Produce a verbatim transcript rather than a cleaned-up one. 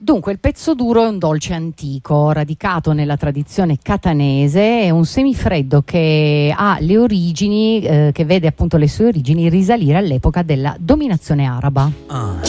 Dunque, il pezzo duro è un dolce antico, radicato nella tradizione catanese, è un semifreddo che ha le origini, eh, che vede appunto le sue origini risalire all'epoca della dominazione araba. Ah.